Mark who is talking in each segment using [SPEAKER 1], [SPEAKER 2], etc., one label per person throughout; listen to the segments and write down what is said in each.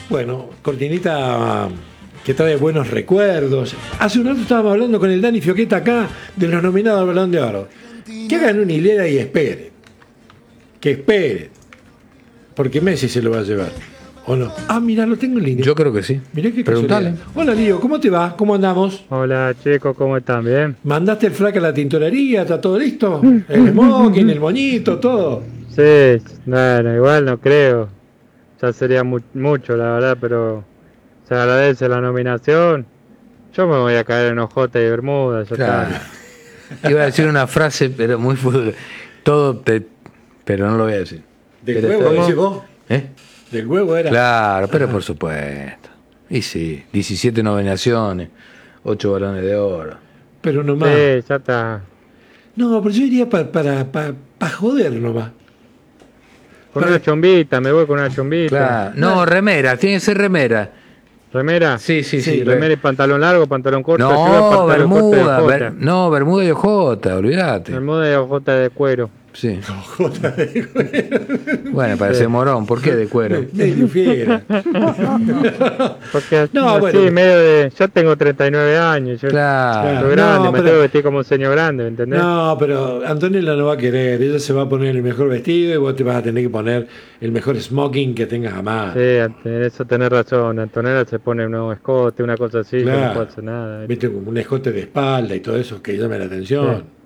[SPEAKER 1] Bueno, cortinita que trae buenos recuerdos. Hace un rato estábamos hablando con el Dani Fioqueta acá de los nominados al Balón de Oro. Que hagan una hilera y esperen. Que esperen. Porque Messi se lo va a llevar. ¿O no? Ah, mira, lo tengo en línea.
[SPEAKER 2] Yo creo que sí.
[SPEAKER 1] Mirá qué
[SPEAKER 2] Preguntale.
[SPEAKER 1] casualidad. Hola, Lío, ¿cómo te va? ¿Cómo andamos?
[SPEAKER 3] Hola chicos, ¿cómo están? ¿Bien?
[SPEAKER 1] ¿Mandaste el flaca a la tintorería? ¿Está todo listo? ¿El smoking, el moñito, todo?
[SPEAKER 3] Sí, bueno, igual no creo. Ya sería mucho, la verdad, pero se agradece la nominación. Yo me voy a caer en ojota y bermuda, ya
[SPEAKER 2] Claro.
[SPEAKER 3] está.
[SPEAKER 2] Iba a decir una frase, pero muy fuerte. Pero no lo voy a decir.
[SPEAKER 1] ¿Del
[SPEAKER 2] Pero
[SPEAKER 1] huevo,
[SPEAKER 2] está-
[SPEAKER 1] decís vos?
[SPEAKER 2] ¿Eh?
[SPEAKER 1] ¿Del huevo era?
[SPEAKER 2] Claro, pero por supuesto. Y sí, 17 nominaciones, 8 balones de oro.
[SPEAKER 1] Pero nomás.
[SPEAKER 3] Sí, ya está.
[SPEAKER 1] No, pero yo iría para joder nomás.
[SPEAKER 3] Con una chombita, me voy con una chombita.
[SPEAKER 2] Claro. No, remera, tiene que ser remera.
[SPEAKER 3] ¿Remera?
[SPEAKER 2] Sí, sí,
[SPEAKER 1] Sí,
[SPEAKER 2] sí.
[SPEAKER 3] ¿Remera y pantalón largo, pantalón corto? Yo
[SPEAKER 2] No,
[SPEAKER 3] pantalón corto de
[SPEAKER 2] bermuda.
[SPEAKER 3] ojota.
[SPEAKER 2] No, bermuda y ojota, olvídate.
[SPEAKER 3] Bermuda y ojota de cuero.
[SPEAKER 2] Sí.
[SPEAKER 1] Jota de cuero.
[SPEAKER 2] Bueno, parece morón. ¿Por qué de cuero?
[SPEAKER 1] Medio fiera.
[SPEAKER 3] Porque
[SPEAKER 1] No,
[SPEAKER 3] así,
[SPEAKER 1] bueno.
[SPEAKER 3] medio de... Yo tengo 39 años, yo
[SPEAKER 2] Claro.
[SPEAKER 3] soy grande,
[SPEAKER 1] No,
[SPEAKER 3] me
[SPEAKER 1] pero-
[SPEAKER 3] tengo que vestir como un señor grande, ¿me entendés?
[SPEAKER 1] No, pero Antonella no va a querer. Ella se va a poner el mejor vestido y vos te vas a tener que poner el mejor smoking que tengas a mano.
[SPEAKER 3] Sí, en eso tenés razón. Antonella se pone un escote, una cosa así, yo
[SPEAKER 1] Claro.
[SPEAKER 3] no puedo hacer nada.
[SPEAKER 1] Viste, como un escote de espalda y todo eso que llame la atención.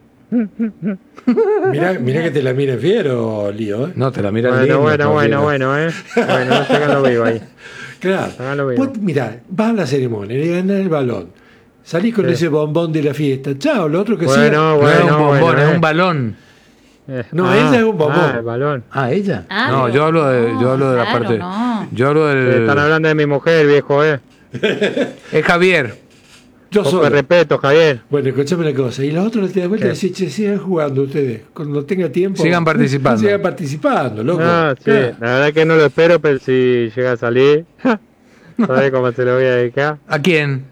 [SPEAKER 1] Mirá que te la miren fiero, Lío. ¿Eh?
[SPEAKER 2] No, te la miras
[SPEAKER 3] Bueno,
[SPEAKER 2] linda,
[SPEAKER 3] bueno,
[SPEAKER 2] porque-
[SPEAKER 3] Bueno, no sácalo vivo ahí.
[SPEAKER 1] Claro.
[SPEAKER 3] Hágalo bien.
[SPEAKER 1] Vos, mirá, vas a la ceremonia, le ganás el balón. Salís con
[SPEAKER 3] Sí.
[SPEAKER 1] ese bombón de la fiesta. Chao, lo otro que sea.
[SPEAKER 3] Bueno,
[SPEAKER 2] No es un bombón,
[SPEAKER 3] bueno,
[SPEAKER 2] es un balón.
[SPEAKER 1] No, ella es un bombón.
[SPEAKER 3] Ah, el balón.
[SPEAKER 2] Ah, ¿ella?
[SPEAKER 4] Ah,
[SPEAKER 2] no,
[SPEAKER 4] pero
[SPEAKER 2] yo hablo de,
[SPEAKER 4] no,
[SPEAKER 2] yo hablo de la
[SPEAKER 4] claro,
[SPEAKER 2] parte.
[SPEAKER 4] no.
[SPEAKER 2] Yo hablo del.
[SPEAKER 3] Están hablando de mi mujer, viejo,
[SPEAKER 2] Es Javier.
[SPEAKER 1] Yo
[SPEAKER 3] Poco
[SPEAKER 1] solo.
[SPEAKER 3] de respeto, Javier.
[SPEAKER 1] Bueno, escuchame una cosa. Y los otros te das vuelta y
[SPEAKER 3] ¿Qué?
[SPEAKER 1] decís, che, sigan jugando ustedes. Cuando tenga tiempo.
[SPEAKER 2] Sigan participando.
[SPEAKER 1] Sigan participando, loco.
[SPEAKER 3] Ah, sí,
[SPEAKER 1] Claro.
[SPEAKER 3] la verdad que no lo espero, pero si llega a salir, ¿sabés cómo se lo voy a dedicar?
[SPEAKER 2] ¿A quién?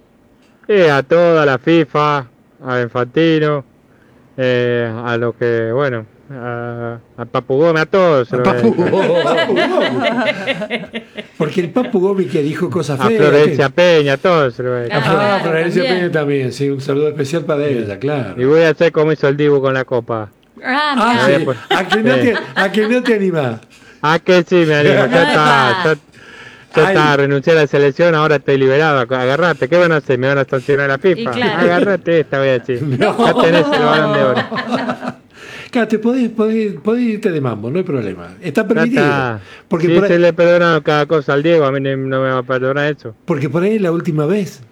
[SPEAKER 3] A toda la FIFA, a Infantino, a lo que, bueno, a Papu Gómez, a todos. se
[SPEAKER 2] A
[SPEAKER 3] lo voy a
[SPEAKER 2] Papu
[SPEAKER 3] dedicar.
[SPEAKER 1] Porque el Papu Gómez que dijo cosas
[SPEAKER 3] A
[SPEAKER 1] feas.
[SPEAKER 3] Florencia Peña, a todos se lo voy a dedicar.
[SPEAKER 4] Claro.
[SPEAKER 1] Ah, Florencia
[SPEAKER 4] también.
[SPEAKER 1] Peña también, sí, un saludo especial para ella,
[SPEAKER 3] Y
[SPEAKER 1] claro.
[SPEAKER 3] voy a hacer como hizo el Dibu con la copa.
[SPEAKER 1] Ah,
[SPEAKER 4] mirá.
[SPEAKER 1] sí.
[SPEAKER 3] pues.
[SPEAKER 1] ¿A que no te animás?
[SPEAKER 3] Ah, que sí, me animo, ya está, ya está,
[SPEAKER 1] Ay.
[SPEAKER 3] renuncié a la selección, ahora estoy liberado, agarrate, ¿qué van a hacer? ¿Me van a sancionar la
[SPEAKER 4] Y
[SPEAKER 3] FIFA?
[SPEAKER 4] claro.
[SPEAKER 3] Agarrate esta, voy a decir. Ya tenés el balón de oro.
[SPEAKER 1] Claro, te podés irte de mambo, no hay problema. Está
[SPEAKER 3] Ya
[SPEAKER 1] permitido.
[SPEAKER 3] está.
[SPEAKER 1] Porque,
[SPEAKER 3] Si
[SPEAKER 1] por
[SPEAKER 3] se
[SPEAKER 1] ahí,
[SPEAKER 3] le perdona cada cosa al Diego, a mí no me va a perdonar eso.
[SPEAKER 1] porque por ahí es la última vez.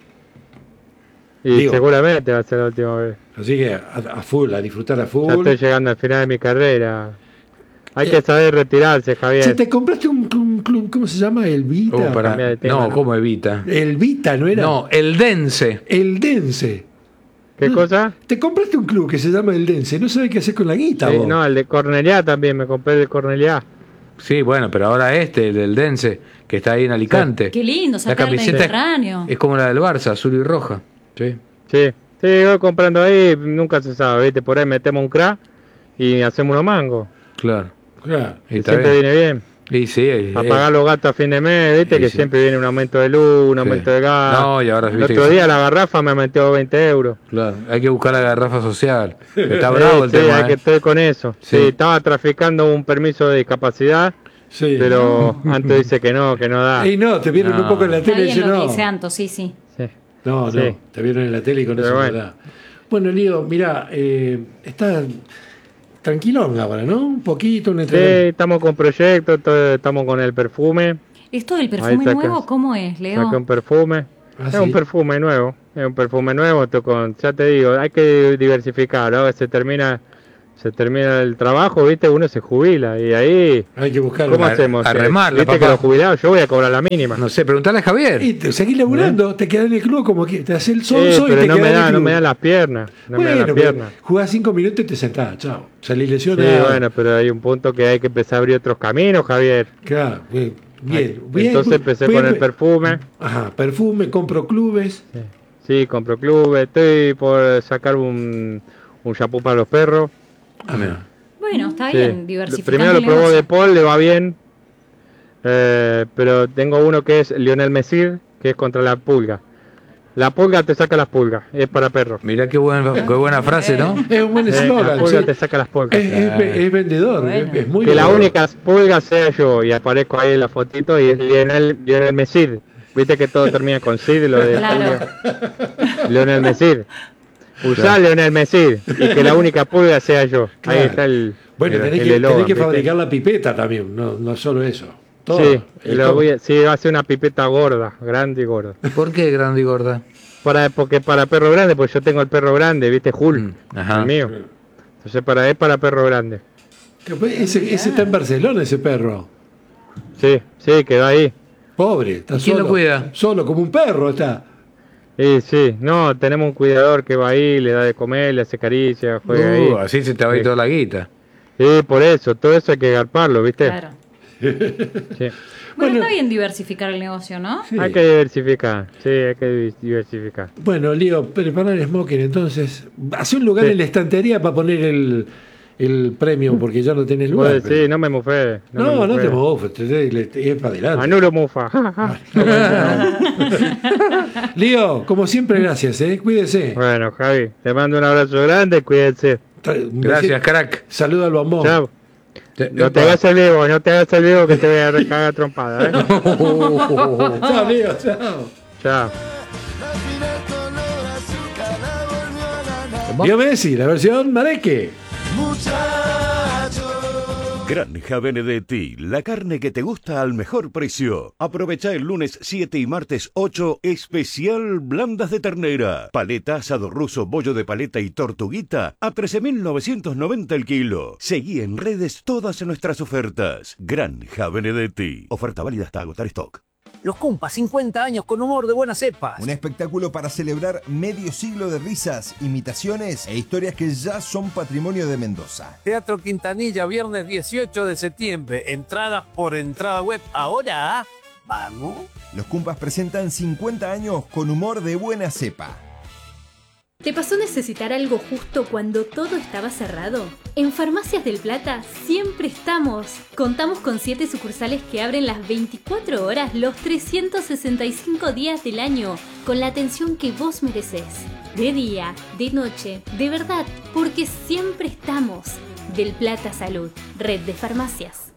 [SPEAKER 3] Y
[SPEAKER 1] Digo.
[SPEAKER 3] seguramente va a ser la última vez.
[SPEAKER 1] Así que a full, a disfrutar a
[SPEAKER 3] Ya
[SPEAKER 1] full.
[SPEAKER 3] estoy llegando al final de mi carrera. Hay
[SPEAKER 1] Eh,
[SPEAKER 3] que saber retirarse,
[SPEAKER 1] Si
[SPEAKER 3] Javier.
[SPEAKER 1] te compraste un club, ¿cómo se llama? El Vita.
[SPEAKER 2] Para-
[SPEAKER 3] Cambia de tema,
[SPEAKER 2] No,
[SPEAKER 3] ¿no?
[SPEAKER 2] ¿cómo evita?
[SPEAKER 1] El Vita, ¿no era?
[SPEAKER 2] No, el Dense.
[SPEAKER 1] El Dense.
[SPEAKER 3] ¿Qué cosa?
[SPEAKER 1] Te compraste un club que se llama El Dense. No sabes qué hacer con la guita,
[SPEAKER 3] Sí,
[SPEAKER 1] vos.
[SPEAKER 3] no, el de Corneliá también, me compré el de Corneliá.
[SPEAKER 2] Sí, bueno, pero ahora el del Dense, que está ahí en Alicante.
[SPEAKER 4] Qué lindo,
[SPEAKER 2] La
[SPEAKER 4] sacar el
[SPEAKER 2] camiseta
[SPEAKER 4] Mediterráneo.
[SPEAKER 2] es como la del Barça, azul y roja. Sí.
[SPEAKER 3] Sí, voy comprando ahí, nunca se sabe, ¿viste? Por ahí metemos un crack y hacemos unos mangos.
[SPEAKER 2] Claro.
[SPEAKER 1] Claro.
[SPEAKER 2] Y
[SPEAKER 3] Que
[SPEAKER 2] está
[SPEAKER 3] siempre
[SPEAKER 2] bien.
[SPEAKER 3] viene bien.
[SPEAKER 2] Y sí,
[SPEAKER 3] A pagar los gastos a fin de mes, ¿viste?
[SPEAKER 2] Sí,
[SPEAKER 3] Que
[SPEAKER 2] sí.
[SPEAKER 3] siempre viene un aumento de luz, un
[SPEAKER 2] Sí.
[SPEAKER 3] aumento de gas.
[SPEAKER 2] No, y ahora
[SPEAKER 3] El
[SPEAKER 2] viste
[SPEAKER 3] otro
[SPEAKER 2] que-
[SPEAKER 3] día la garrafa me metió 20 euros.
[SPEAKER 2] Claro, hay que buscar la garrafa social. Está bravo el
[SPEAKER 3] Sí,
[SPEAKER 2] tema.
[SPEAKER 3] hay que estoy con eso.
[SPEAKER 2] Sí.
[SPEAKER 3] Sí, estaba traficando un permiso de discapacidad,
[SPEAKER 1] Sí.
[SPEAKER 3] pero antes dice que no da.
[SPEAKER 1] Y no, te vieron
[SPEAKER 2] No.
[SPEAKER 1] un poco en la
[SPEAKER 4] Está
[SPEAKER 1] tele y
[SPEAKER 4] bien
[SPEAKER 1] dicen
[SPEAKER 4] lo que
[SPEAKER 1] no.
[SPEAKER 4] dice Anto, sí, sí.
[SPEAKER 3] Sí.
[SPEAKER 1] No,
[SPEAKER 3] Sí.
[SPEAKER 1] te vieron en la tele y con
[SPEAKER 3] Pero
[SPEAKER 1] eso
[SPEAKER 3] bueno.
[SPEAKER 1] no da. Bueno, Lío, mira, está tranquilón ahora, ¿no? Un poquito, un
[SPEAKER 3] Sí,
[SPEAKER 1] entrenamiento.
[SPEAKER 3] estamos con proyectos, estamos con el perfume.
[SPEAKER 4] ¿Esto del
[SPEAKER 3] Ahí
[SPEAKER 4] perfume
[SPEAKER 3] sacas.
[SPEAKER 4] nuevo cómo es, Leo?
[SPEAKER 3] Saqué un perfume.
[SPEAKER 1] Ah,
[SPEAKER 3] Es
[SPEAKER 1] ¿sí?
[SPEAKER 3] un perfume nuevo. Es un perfume nuevo. Ya te digo, hay que diversificar. Ahora se termina el trabajo, ¿viste? Uno se jubila y ahí.
[SPEAKER 1] Hay que buscar.
[SPEAKER 3] ¿Cómo
[SPEAKER 2] a-
[SPEAKER 3] hacemos?
[SPEAKER 2] a remarla,
[SPEAKER 3] ¿Viste
[SPEAKER 2] papá.
[SPEAKER 3] que los jubilados? Yo voy a cobrar la mínima.
[SPEAKER 2] No sé, preguntale a Javier.
[SPEAKER 1] Y te seguís laburando, te quedás en el club como que te haces el
[SPEAKER 3] Sí,
[SPEAKER 1] sonso y
[SPEAKER 3] pero
[SPEAKER 1] te
[SPEAKER 3] no
[SPEAKER 1] quedás
[SPEAKER 3] me
[SPEAKER 1] en el
[SPEAKER 3] da,
[SPEAKER 1] club.
[SPEAKER 3] no me dan las piernas. No me dan
[SPEAKER 1] Bueno,
[SPEAKER 3] las
[SPEAKER 1] pero
[SPEAKER 3] piernas.
[SPEAKER 1] jugás 5 minutos y te sentás, chao. Salís
[SPEAKER 3] Sí,
[SPEAKER 1] lesionado.
[SPEAKER 3] bueno, pero hay un punto que hay que empezar a abrir otros caminos, Javier.
[SPEAKER 1] Claro, bien, bien.
[SPEAKER 3] Entonces empecé
[SPEAKER 1] bien,
[SPEAKER 3] con el
[SPEAKER 1] bien.
[SPEAKER 3] perfume.
[SPEAKER 1] Ajá, perfume, compro clubes.
[SPEAKER 3] Sí, compro clubes. Estoy por sacar un shampoo para los perros.
[SPEAKER 2] Ah, mira.
[SPEAKER 4] Bueno, está
[SPEAKER 3] Sí.
[SPEAKER 4] bien, diversificando
[SPEAKER 3] Primero lo
[SPEAKER 4] el
[SPEAKER 3] probó
[SPEAKER 4] negocio.
[SPEAKER 3] de Paul, le va bien. Pero tengo uno que es Lionel Messi, que es contra la pulga. La pulga te saca las pulgas, es para perros.
[SPEAKER 2] Mirá qué buena frase, ¿no?
[SPEAKER 1] Es un buen
[SPEAKER 3] La
[SPEAKER 1] eslogan.
[SPEAKER 3] pulga
[SPEAKER 1] Sí.
[SPEAKER 3] te saca las pulgas.
[SPEAKER 1] Es vendedor,
[SPEAKER 4] Bueno.
[SPEAKER 1] es muy
[SPEAKER 3] Que la
[SPEAKER 1] vendedor.
[SPEAKER 3] única pulga sea yo, y aparezco ahí en la fotito y es Lionel Messi. Viste que todo termina con Sid, lo de
[SPEAKER 4] Claro.
[SPEAKER 3] Lionel Messi. Usá Lionel Messi y que la única pulga sea yo.
[SPEAKER 1] Claro.
[SPEAKER 3] Ahí está el.
[SPEAKER 1] Bueno,
[SPEAKER 3] el
[SPEAKER 1] tenés que
[SPEAKER 3] eslogan, ¿viste?
[SPEAKER 1] fabricar la pipeta también, no solo eso. Todo.
[SPEAKER 3] Sí,
[SPEAKER 1] Es
[SPEAKER 3] lo
[SPEAKER 1] todo.
[SPEAKER 3] sí, va a ser una pipeta gorda, grande y gorda.
[SPEAKER 2] ¿Por qué grande y gorda?
[SPEAKER 3] Porque para perro grande, pues yo tengo el perro grande, ¿viste? Hulk,
[SPEAKER 2] Ajá.
[SPEAKER 3] el mío. Entonces es para perro grande.
[SPEAKER 1] Ese está en Barcelona, ese perro.
[SPEAKER 3] Sí, quedó ahí.
[SPEAKER 1] Pobre, está
[SPEAKER 2] ¿Y quién
[SPEAKER 1] solo.
[SPEAKER 2] lo cuida?
[SPEAKER 1] Solo, como un perro está.
[SPEAKER 3] Sí, no, tenemos un cuidador que va ahí, le da de comer, le hace caricia, juega ahí.
[SPEAKER 2] Así se te va a ir
[SPEAKER 3] Sí.
[SPEAKER 2] toda la guita.
[SPEAKER 3] Sí, por eso, todo eso hay que garparlo, ¿viste?
[SPEAKER 4] Claro.
[SPEAKER 3] Sí.
[SPEAKER 4] Bueno,
[SPEAKER 1] Bueno.
[SPEAKER 4] está bien diversificar el negocio, ¿no?
[SPEAKER 1] Sí.
[SPEAKER 3] Hay que diversificar, sí, hay que diversificar.
[SPEAKER 1] Bueno, Lío, prepara el smoking entonces. Hace un lugar
[SPEAKER 3] Sí.
[SPEAKER 1] en la estantería para poner el premium, porque ya no tenés lugar.
[SPEAKER 3] Vos decís, no me mufé.
[SPEAKER 1] No te mofes, es para adelante.
[SPEAKER 3] Anulo mufa.
[SPEAKER 1] Lío, como siempre, gracias, cuídese.
[SPEAKER 3] Bueno, Javi, te mando un abrazo grande, cuídense.
[SPEAKER 2] Gracias, crack.
[SPEAKER 1] Saluda al bombón.
[SPEAKER 3] Chao. No te hagas el vivo, que te voy a recagar trompada, ¿eh?
[SPEAKER 1] Chao, Lío, chao.
[SPEAKER 3] Chao.
[SPEAKER 1] Lío Messi, la versión Mareque.
[SPEAKER 5] Granja Benedetti, la carne que te gusta al mejor precio. Aprovecha el lunes 7 y martes 8, especial blandas de ternera. Paleta, asado ruso, bollo de paleta y tortuguita a 13.990 el kilo. Seguí en redes todas nuestras ofertas. Granja Benedetti. Oferta válida hasta agotar stock.
[SPEAKER 6] Los Cumpas, 50 años con humor de buenas cepas.
[SPEAKER 7] Un espectáculo para celebrar medio siglo de risas, imitaciones e historias que ya son patrimonio de Mendoza.
[SPEAKER 6] Teatro Quintanilla, viernes 18 de septiembre. Entradas por entrada web. Ahora, ¿vamos?
[SPEAKER 7] Los Cumpas presentan 50 años con humor de buena cepa.
[SPEAKER 8] ¿Te pasó necesitar algo justo cuando todo estaba cerrado? En Farmacias del Plata siempre estamos. Contamos con 7 sucursales que abren las 24 horas los 365 días del año, con la atención que vos merecés. De día, de noche, de verdad, porque siempre estamos. Del Plata Salud, red de farmacias.